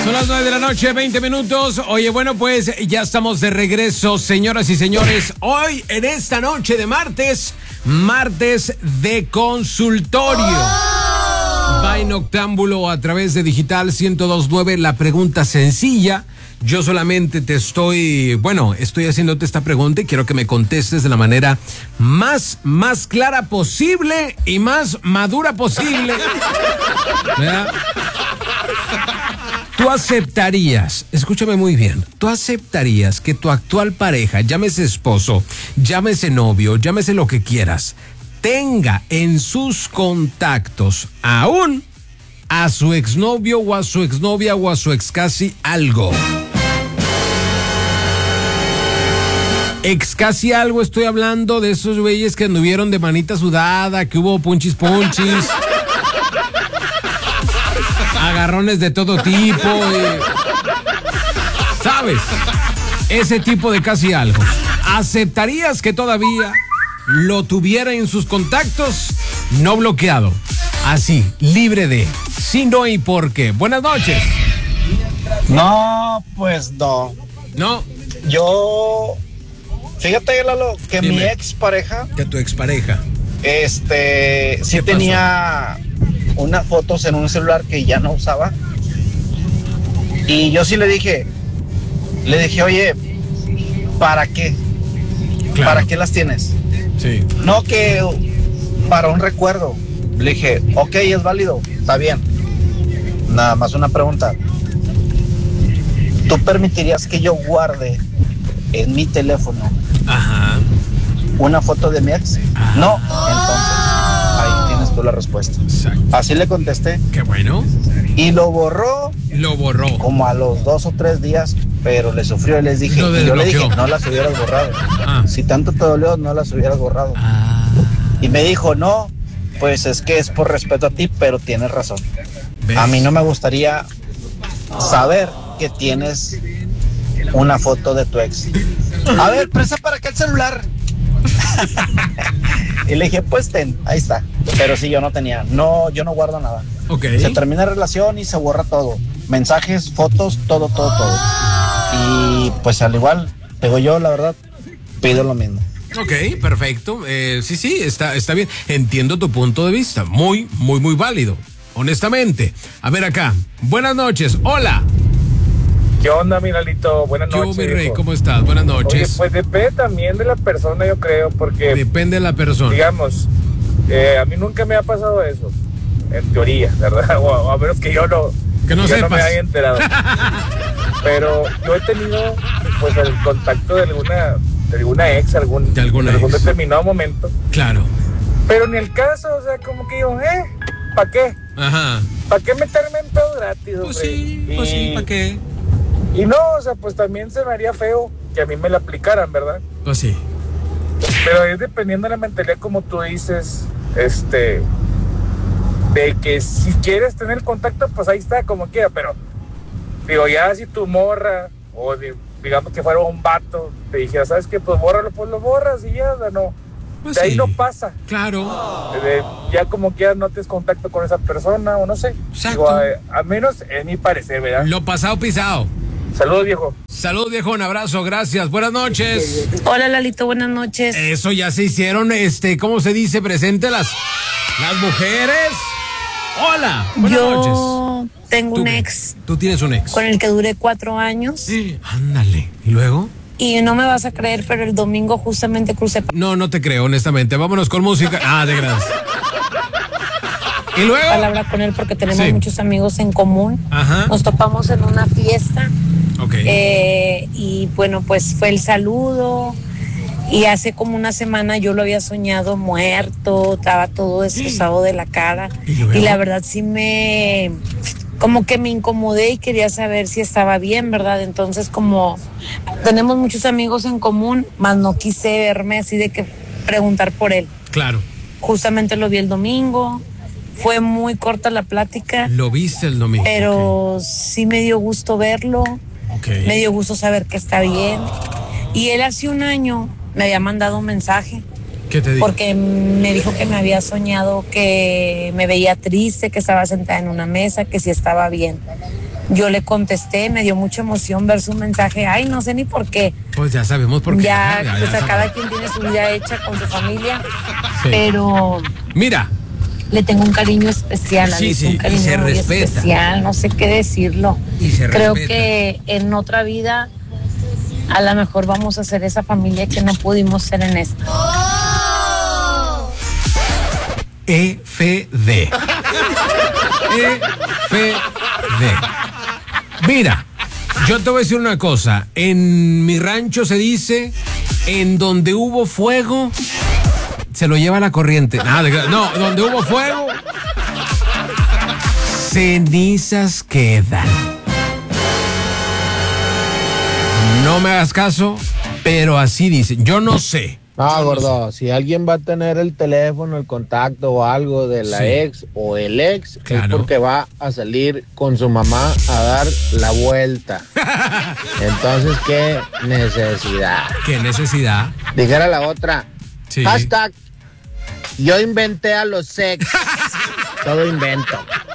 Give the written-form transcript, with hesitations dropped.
Son las 9 de la noche, 20 minutos. Oye, bueno, pues ya estamos de regreso, señoras y señores. Hoy, en esta noche de martes de consultorio. Va en Octámbulo a través de Digital 102.9. La pregunta sencilla. Yo solamente estoy haciéndote esta pregunta y quiero que me contestes de la manera más clara posible y más madura posible. ¿Verdad? ¿Tú aceptarías, escúchame muy bien, tú aceptarías que tu actual pareja, llámese esposo, llámese novio, llámese lo que quieras, tenga en sus contactos aún a su exnovio o a su exnovia o a su ex casi algo? Ex casi algo, estoy hablando de esos güeyes que anduvieron de manita sudada, que hubo punchis, agarrones de todo tipo, ¿sabes? Ese tipo de casi algo. ¿Aceptarías que todavía lo tuviera en sus contactos? No bloqueado, así, libre de sí, no y por qué. Buenas noches. No, pues no. No. Yo, fíjate, Lalo, que Dime. mi expareja, Que tu expareja. sí tenía unas fotos en un celular que ya no usaba. Y yo sí le dije, oye, ¿para qué? Claro. ¿Para qué las tienes? Sí. No, que para un recuerdo. Le dije, ok, es válido, está bien. Nada más una pregunta. ¿Tú permitirías que yo guarde en mi teléfono Ajá. una foto de mi ex? Ajá. No, entonces ahí tienes tú la respuesta. Exacto. Así le contesté Qué bueno. y lo borró Lo borró. como a los 2 o 3 días, pero le sufrió y les dije, Lo y yo le dije, desbloqueó. no las hubieras borrado. Ah. Si tanto te dolió, no las hubieras borrado. Ah. Y me dijo, no, pues es que es por respeto a ti, pero tienes razón. ¿Ves? A mí no me gustaría saber que tienes una foto de tu ex. A ver, presta para acá el celular. Y le dije, pues ten, ahí está. Pero sí, yo no tenía. No, yo no guardo nada. Ok. Se termina la relación y se borra todo. Mensajes, fotos, todo. Y pues al igual, digo yo, la verdad, pido lo mismo. Ok, perfecto. Sí, está bien. Entiendo tu punto de vista. Muy válido. Honestamente. A ver acá. Buenas noches. Hola. ¿Qué onda, mi Lalito? Buenas ¿Qué hubo, noches. mi rey? Hijo. ¿Cómo estás? Buenas Oye, noches. pues depende también de la persona, yo creo, porque, Depende de la persona. digamos, a mí nunca me ha pasado eso, en teoría, ¿verdad? O a menos que yo no me sepas. haya enterado. Pero yo he tenido, pues, el contacto de alguna ex, De alguna en algún ex. determinado momento. Claro. Pero en el caso, o sea, como que yo, ¿para qué? Aja. ¿Para qué meterme en pedo gratis, Pues hombre? sí, ¿para qué? Y no, o sea, pues también se me haría feo que a mí me la aplicaran, ¿verdad? Pues sí. Pero es dependiendo de la mentalidad, como tú dices, de que si quieres tener contacto, pues ahí está, como quiera, pero digo, ya si tu morra, o digamos que fuera un vato, te dijera, ¿sabes qué? Pues bórralo, pues lo borras y ya, no. Pues De ahí sí. no pasa. Claro. Ya como quiera no tienes contacto con esa persona, o no sé. Exacto. Digo, a menos en mi parecer, ¿verdad? Lo pasado pisado. Saludos, viejo. Salud, viejo, un abrazo, gracias. Buenas noches. Hola, Lalito, buenas noches. Eso ya se hicieron, ¿cómo se dice? Presente las mujeres. Hola, buenas noches. Yo tengo ¿Tú un qué? ex Tú tienes un ex. con el que duré 4 años Sí. Ándale. ¿Y luego? y no me vas a creer, pero el domingo justamente crucé. No te creo, honestamente. Vámonos con música. Ah, de gracias. ¿Y luego? Palabra con él porque tenemos Sí. muchos amigos en común. Ajá. Nos topamos en una fiesta Ok. y bueno, pues fue el saludo y hace como una semana yo lo había soñado muerto, estaba todo destrozado de la cara ¿Y luego? y la verdad sí como que me incomodé y quería saber si estaba bien, ¿verdad? Entonces como tenemos muchos amigos en común, más no quise verme así de que preguntar por él. Claro. Justamente lo vi el domingo. Fue muy corta la plática, Lo viste el domingo. pero sí me dio gusto verlo, Ok. me dio gusto saber que está bien. Y él hace un año me había mandado un mensaje ¿Qué te digo? porque me dijo que me había soñado que me veía triste, que estaba sentada en una mesa, que sí estaba bien. Yo le contesté, me dio mucha emoción ver su mensaje. Ay, no sé ni por qué. Pues ya sabemos por qué. Ya, pues a sabemos. cada quien tiene su vida hecha con su familia, Sí. pero Mira, le tengo un cariño especial, Sí, Alex, sí, un y cariño se muy respeta. especial, no sé qué decirlo. Y se Creo respeta. que en otra vida a lo mejor vamos a ser esa familia que no pudimos ser en esta. EFD. EFD. Mira, yo te voy a decir una cosa. En mi rancho se dice, en donde hubo fuego, se lo lleva la corriente. No, donde hubo fuego, cenizas quedan. No me hagas caso, pero así dicen. Yo no sé. No, gordo, si alguien va a tener el teléfono, el contacto o algo de la Sí. ex o el ex, Claro. es porque va a salir con su mamá a dar la vuelta. Entonces, ¿qué necesidad? ¿Qué necesidad? Dijera la otra, Sí. hashtag, yo inventé a los ex. Todo invento.